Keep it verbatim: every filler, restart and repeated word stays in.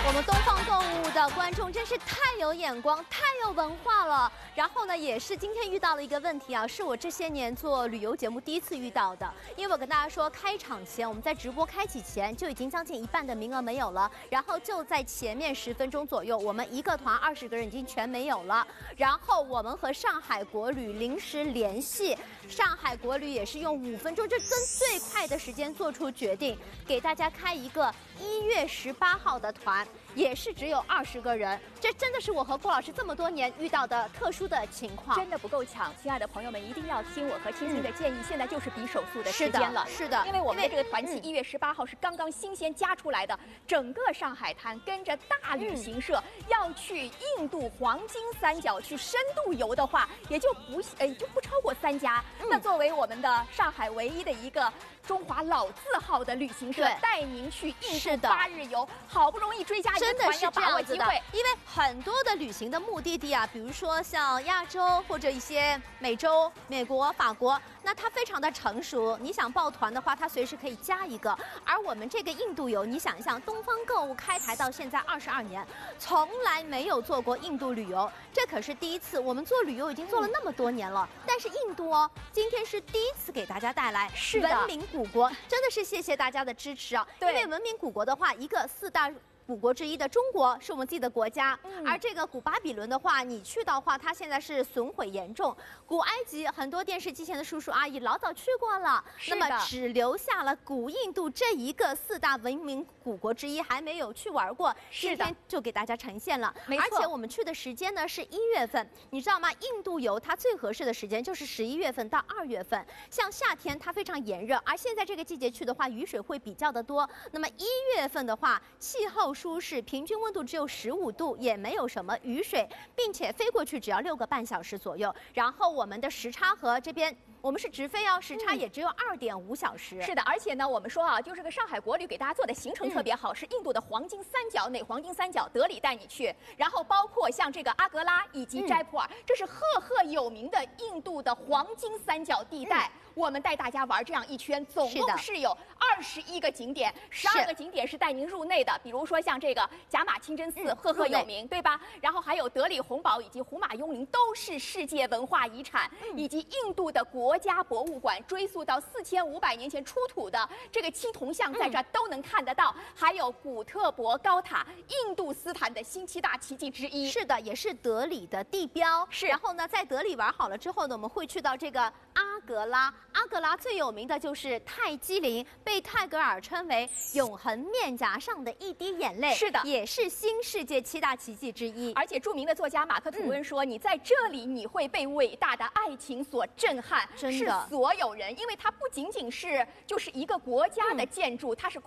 我们东方购物的观众真是太有眼光、太有文化了。然后呢，也是今天遇到了一个问题啊，是我这些年做旅游节目第一次遇到的。因为我跟大家说，开场前我们在直播开启前就已经将近一半的名额没有了，然后就在前面十分钟左右，我们一个团二十个人已经全没有了。然后我们和上海国旅临时联系，上海国旅也是用五分钟，就跟最快的时间做出决定，给大家开一个一月十八号的团。也是只有二十个人，这真的是我和郭老师这么多年遇到的特殊的情况， 真的不够抢。亲爱的朋友们，一定要听我和青青的建议，嗯、现在就是比手速的时间了。 是的，是的， 因为我们的这个团期一月十八号是刚刚新鲜加出来的，嗯、整个上海滩跟着大旅行社、嗯、要去印度黄金三角去深度游的话，也就不呃就不超过三家。嗯、那作为我们的上海唯一的一个中华老字号的旅行社，带您去印度八日游，好不容易追加。 真的是这样子的，因为很多的旅行的目的地啊，比如说像亚洲或者一些美洲、美国、法国，那它非常的成熟。你想报团的话，它随时可以加一个。而我们这个印度游，你想一想，东方购物开台到现在二十二年，从来没有做过印度旅游，这可是第一次。我们做旅游已经做了那么多年了，嗯、但是印度哦，今天是第一次给大家带来文明古国，真的是谢谢大家的支持啊！因为文明古国的话，一个四大古国之一的中国是我们自己的国家，嗯、而这个古巴比伦的话，你去到的话，它现在是损毁严重。古埃及很多电视机前的叔叔阿姨老早去过了，那么只留下了古印度这一个四大文明古国之一还没有去玩过，今天就给大家呈现了。而且我们去的时间呢是一月份，你知道吗？印度游它最合适的时间就是十一月份到二月份，像夏天它非常炎热，而现在这个季节去的话，雨水会比较的多。那么一月份的话，气候舒适，平均温度只有十五度，也没有什么雨水，并且飞过去只要六个半小时左右。然后我们的时差和这边我们是直飞哦，时差也只有二点五小时。 是的，而且呢，我们说啊，就是个上海国旅给大家做的行程特别好，嗯、是印度的黄金三角，哪黄金三角？德里带你去，然后包括像这个阿格拉以及斋普尔，嗯、这是赫赫有名的印度的黄金三角地带。嗯我们带大家玩这样一圈，总共是有二十一个景点，十二个景点是带您入内的，比如说像这个贾马清真寺，嗯、赫赫有名，对吧？然后还有德里红堡以及胡马雍陵都是世界文化遗产，嗯、以及印度的国家博物馆，追溯到四千五百年前出土的这个青铜像，在这儿都能看得到。嗯、还有古特伯高塔，印度斯坦的新七大奇迹之一。 是的，也是德里的地标。 是。 然后呢，在德里玩好了之后呢，我们会去到这个阿格拉。阿格拉最有名的就是泰姬陵，被泰戈尔称为永恒面颊上的一滴眼泪。 是的， 也是新世界七大奇迹之一。 而且著名的作家马克吐温说：“嗯、你在这里，你会被伟大的爱情所震撼。” 真的， 是所有人，因为它不仅仅是就是一个国家的建筑，嗯、它是